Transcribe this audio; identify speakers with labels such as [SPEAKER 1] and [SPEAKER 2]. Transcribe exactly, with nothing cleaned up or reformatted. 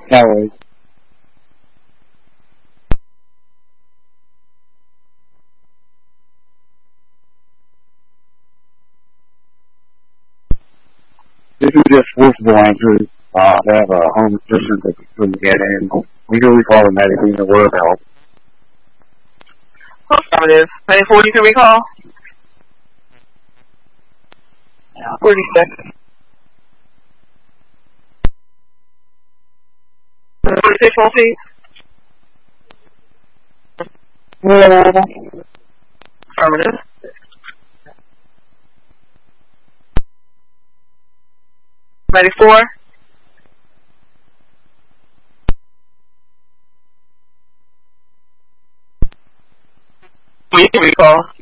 [SPEAKER 1] No worries. This is just Wolfville Andrews. Uh, they have a home assistant that we couldn't get in. We can recall the medic in the word help.
[SPEAKER 2] Affirmative. ninety-four, you can recall? forty-six. forty-six, one feet. Affirmative. ninety-four. You can recall.